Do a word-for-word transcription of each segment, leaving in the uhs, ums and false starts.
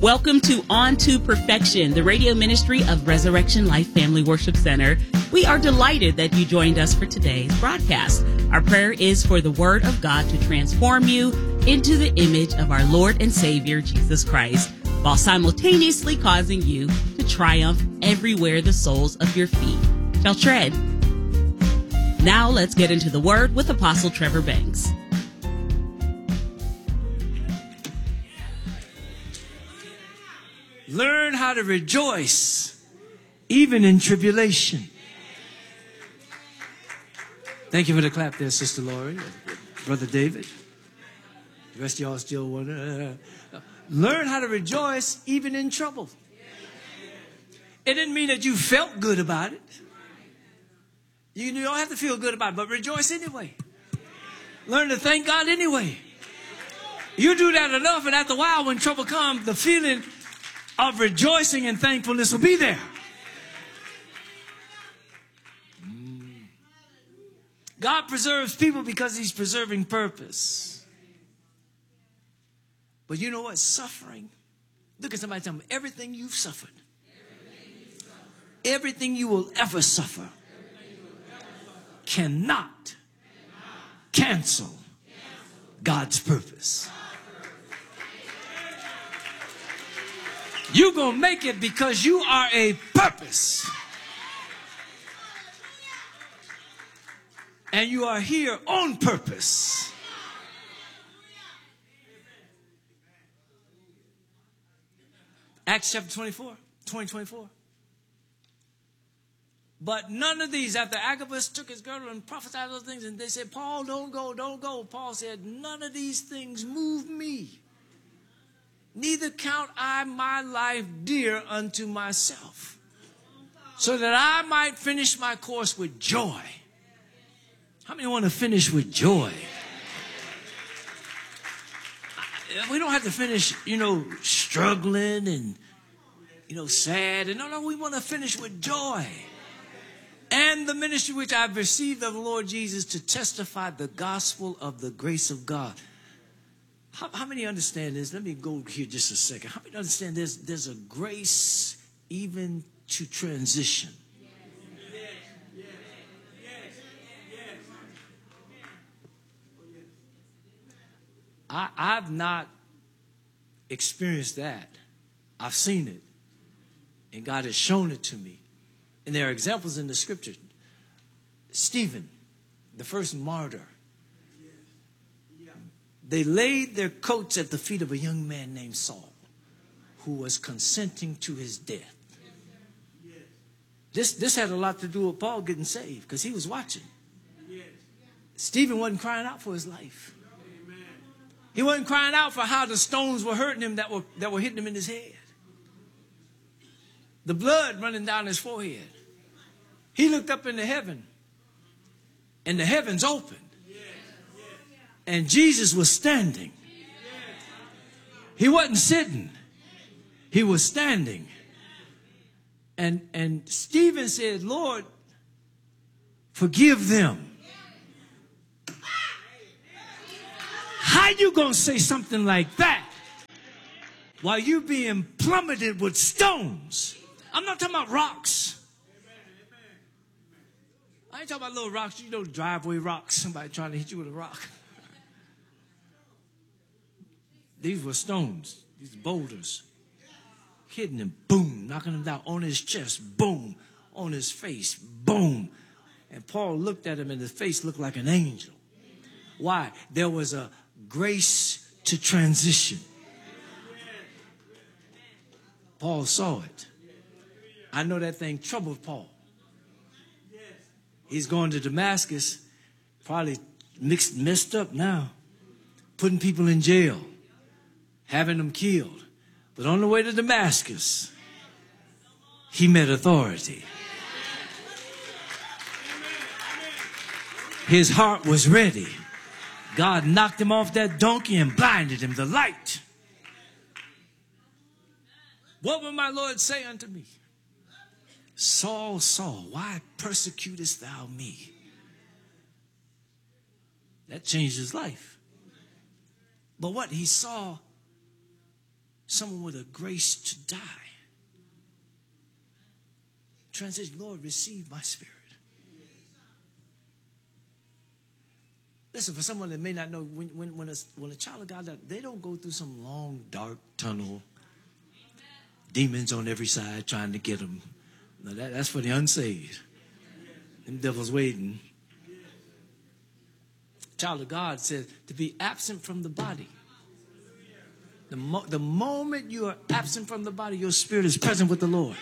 Welcome to On to Perfection, the radio ministry of Resurrection Life Family Worship Center. We are delighted that you joined us for today's broadcast. Our prayer is for the Word of God to transform you into the image of our Lord and Savior, Jesus Christ, while simultaneously causing you to triumph everywhere the soles of your feet shall tread. Now let's get into the Word with Apostle Trevor Banks. Learn how to rejoice, even in tribulation. Thank you for the clap there, Sister Lori, Brother David. The rest of y'all still wonder. Uh, learn how to rejoice, even in trouble. It didn't mean that you felt good about it. You don't have to feel good about it, but rejoice anyway. Learn to thank God anyway. You do that enough, and after a while, when trouble comes, the feeling of rejoicing and thankfulness will be there. Mm. God preserves people because he's preserving purpose. But you know what? Suffering. Look at somebody and tell them, everything you've suffered, everything, you've suffered, everything you will ever suffer, will ever suffer cannot, cannot cancel, cancel God's purpose. You're going to make it because you are a purpose. And you are here on purpose. Acts chapter twenty-four, twenty, twenty-four. But none of these, after Agabus took his girdle and prophesied those things, and they said, Paul, don't go, don't go. Paul said, none of these things move me. Neither count I my life dear unto myself, so that I might finish my course with joy. How many want to finish with joy? We don't have to finish, you know, struggling and, you know, sad. And no, no, we want to finish with joy. And the ministry which I've received of the Lord Jesus to testify the gospel of the grace of God. How, how many understand this? Let me go here just a second. How many understand there's, there's a grace even to transition? Yes. Yes. Yes. Yes. I, I've not experienced that. I've seen it. And God has shown it to me. And there are examples in the scripture. Stephen, the first martyr. They laid their coats at the feet of a young man named Saul, who was consenting to his death. This, this had a lot to do with Paul getting saved, because he was watching. Stephen wasn't crying out for his life. He wasn't crying out for how the stones were hurting him that were, that were hitting him in his head. The blood running down his forehead. He looked up into heaven, and the heavens opened. And Jesus was standing. He wasn't sitting. He was standing. And, and Stephen said, Lord, forgive them. How you going to say something like that while you being plummeted with stones? I'm not talking about rocks. I ain't talking about little rocks, you know, driveway rocks. Somebody trying to hit you with a rock. These were stones, these boulders, hitting him, boom, knocking him down on his chest, boom, on his face, boom. And Paul looked at him, and his face looked like an angel. Why? There was a grace to transition. Paul saw it. I know that thing troubled Paul. He's going to Damascus, probably mixed, messed up now, putting people in jail, having them killed. But on the way to Damascus, he met authority. His heart was ready. God knocked him off that donkey and blinded him, the light. What will my Lord say unto me? Saul, Saul, why persecutest thou me? That changed his life. But what? He saw someone with a grace to die. Translation, Lord, receive my spirit. Listen, for someone that may not know, when, when, when, a, when a child of God, they don't go through some long, dark tunnel. Demons on every side trying to get them. No, that, that's for the unsaved. Them devils waiting. Child of God says to be absent from the body. The, mo- the moment you are absent from the body, your spirit is present with the Lord.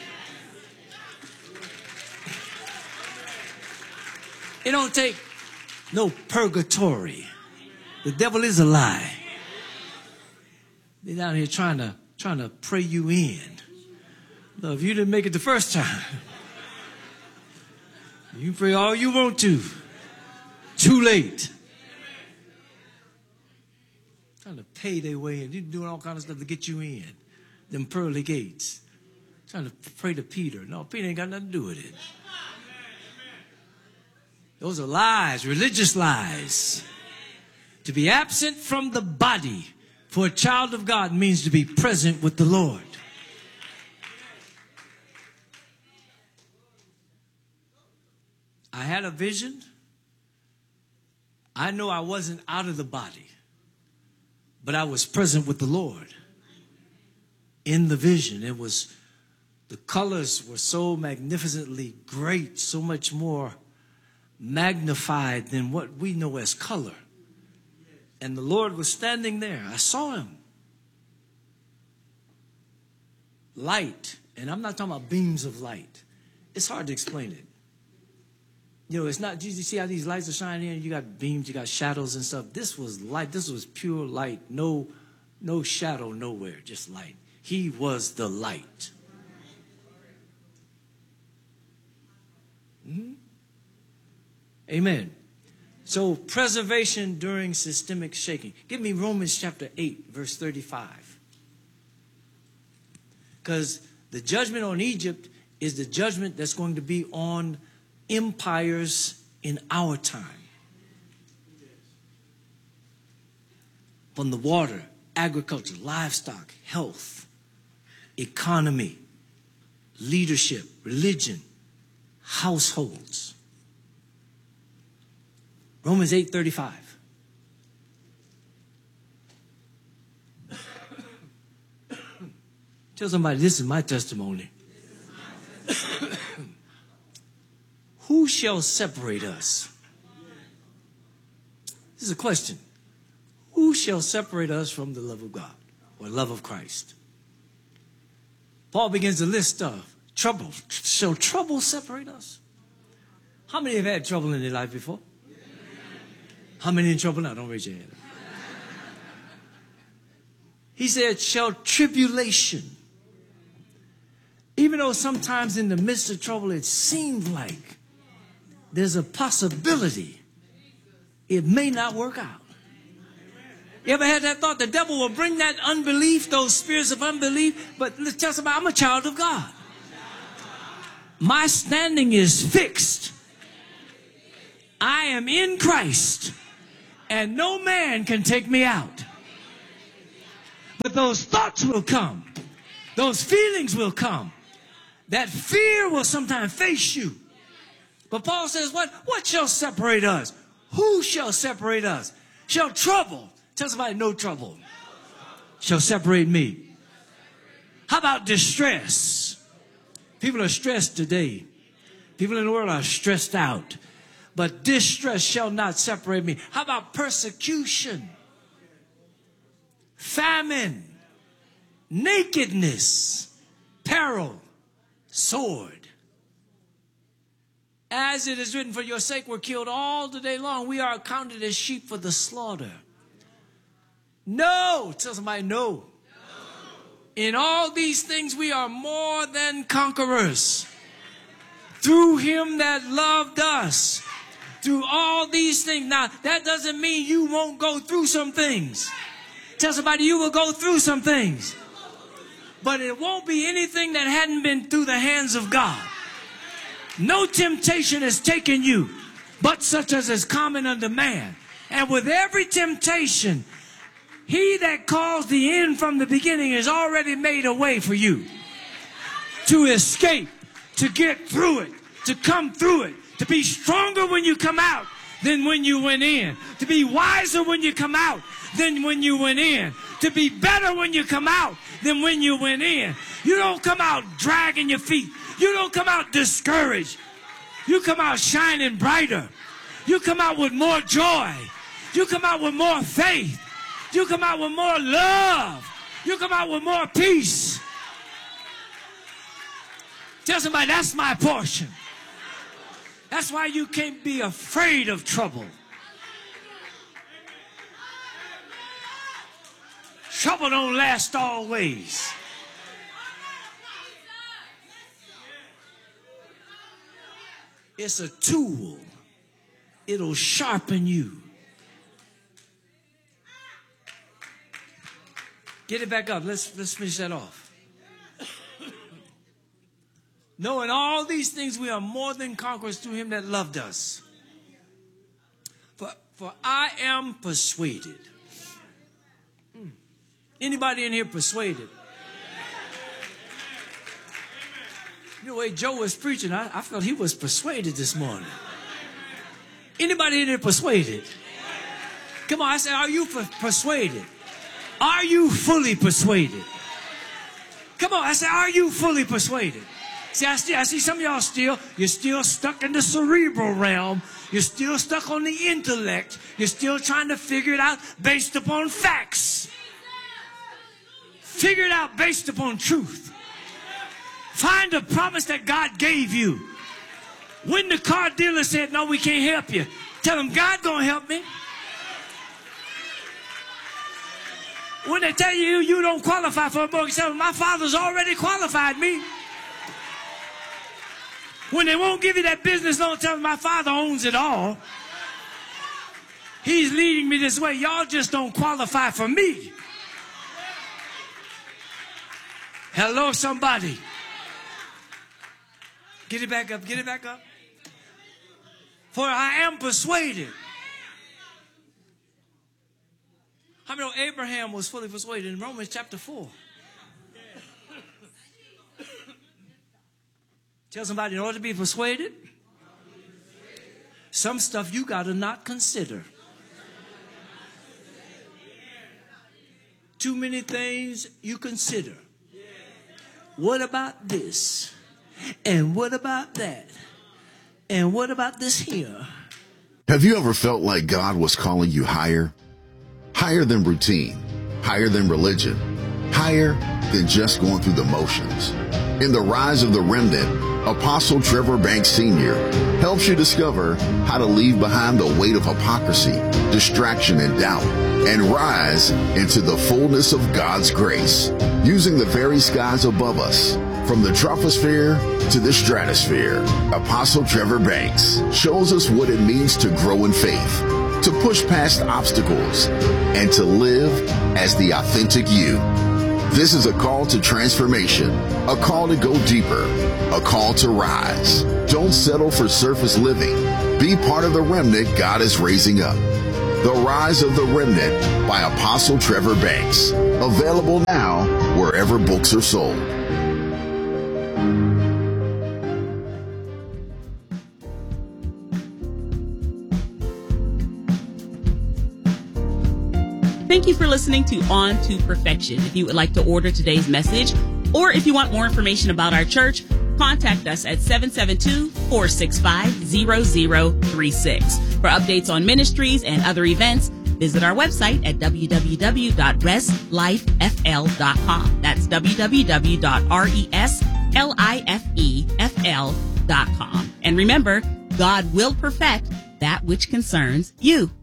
It don't take no purgatory. The devil is a lie. They're down here trying to trying to pray you in. No, if you didn't make it the first time, you pray all you want to. Too late. Trying to pay their way in. They're doing all kinds of stuff to get you in. Them pearly gates. Trying to pray to Peter. No, Peter ain't got nothing to do with it. Those are lies, religious lies. To be absent from the body for a child of God means to be present with the Lord. I had a vision. I know I wasn't out of the body, but I was present with the Lord in the vision. It was, the colors were so magnificently great, so much more magnified than what we know as color. And the Lord was standing there. I saw him. Light. And I'm not talking about beams of light. It's hard to explain it. You know, it's not, you see how these lights are shining in? You got beams, you got shadows and stuff. This was light. This was pure light. No, no shadow nowhere, just light. He was the light. Mm-hmm. Amen. So preservation during systemic shaking. Give me Romans chapter eight, verse thirty-five. Because the judgment on Egypt is the judgment that's going to be on empires in our time. From the water, agriculture, livestock, health, economy, leadership, religion, households. Romans eight thirty-five. Tell somebody, this is my testimony. Who shall separate us? This is a question. Who shall separate us from the love of God or love of Christ? Paul begins to list stuff. Trouble. Shall trouble separate us? How many have had trouble in their life before? How many in trouble now? Don't raise your hand. He said, shall tribulation. Even though sometimes in the midst of trouble it seems like there's a possibility it may not work out. You ever had that thought? The devil will bring that unbelief, those spirits of unbelief. But let's tell somebody, I'm a child of God. My standing is fixed. I am in Christ. And no man can take me out. But those thoughts will come. Those feelings will come. That fear will sometimes face you. But Paul says, what? What shall separate us? Who shall separate us? Shall trouble. Tell somebody, no trouble. Shall separate me. How about distress? People are stressed today. People in the world are stressed out. But distress shall not separate me. How about persecution? Famine, nakedness, peril, sword. As it is written, for your sake we're killed all the day long. We are accounted as sheep for the slaughter. No. Tell somebody no. No. In all these things we are more than conquerors. Through him that loved us. Through all these things. Now, that doesn't mean you won't go through some things. Tell somebody you will go through some things. But it won't be anything that hadn't been through the hands of God. No temptation has taken you, but such as is common unto man. And with every temptation, He that calls the end from the beginning has already made a way for you to escape, to get through it, to come through it, to be stronger when you come out than when you went in, to be wiser when you come out than when you went in, to be better when you come out than when you went in. You don't come out dragging your feet. You don't come out discouraged. You come out shining brighter. You come out with more joy. You come out with more faith. You come out with more love. You come out with more peace. Tell somebody, that's my portion. That's why you can't be afraid of trouble. Trouble don't last always. It's a tool. It'll sharpen you. Get it back up. Let's, let's finish that off. Knowing all these things, we are more than conquerors through him that loved us. For, for I am persuaded. Hmm. Anybody in here persuaded? You know, the way Joe was preaching, I, I felt he was persuaded this morning. Anybody in here persuaded? Come on, I said, are you per- persuaded? Are you fully persuaded? Come on, I said, are you fully persuaded? See, I, still, I see some of y'all still, you're still stuck in the cerebral realm. You're still stuck on the intellect. You're still trying to figure it out based upon facts. Figure it out based upon truth. Find the promise that God gave you. When the car dealer said, no, we can't help you, tell him, God gonna help me. When they tell you you don't qualify for a mortgage, tell them, my father's already qualified me. When they won't give you that business loan, tell them my father owns it all. He's leading me this way. Y'all just don't qualify for me. Hello, somebody. Get it back up. Get it back up. For I am persuaded. How many know Abraham was fully persuaded in Romans chapter four? Tell somebody, in order to be persuaded, some stuff you got to not consider. Too many things you consider. What about this? And what about that? And what about this here? Have you ever felt like God was calling you higher? Higher than routine, higher than religion, higher than just going through the motions. In The Rise of the Remnant, Apostle Trevor Banks Senior helps you discover how to leave behind the weight of hypocrisy, distraction, and doubt, and rise into the fullness of God's grace, using the very skies above us. From the troposphere to the stratosphere, Apostle Trevor Banks shows us what it means to grow in faith, to push past obstacles, and to live as the authentic you. This is a call to transformation, a call to go deeper, a call to rise. Don't settle for surface living. Be part of the remnant God is raising up. The Rise of the Remnant by Apostle Trevor Banks. Available now wherever books are sold. Thank you for listening to On to Perfection. If you would like to order today's message, or if you want more information about our church, contact us at seven seven two, four six five, zero zero three six. For updates on ministries and other events, visit our website at w w w dot res life f l dot com. That's w w w dot res life f l dot com. And remember, God will perfect that which concerns you.